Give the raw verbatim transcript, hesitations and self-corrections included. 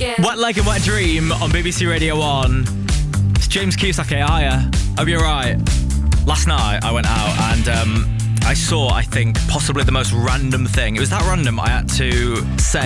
Wet Leg and Wet Dream on B B C Radio one. It's James Cusack here. Hiya. Hope you're right. Last night I went out and um, I saw, I think, possibly the most random thing. It was that random I had to say